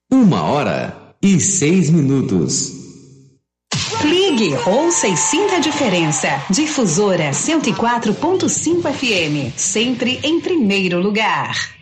1h06. Ligue, ouça e sinta a diferença. Difusora 104.5 FM, sempre em primeiro lugar.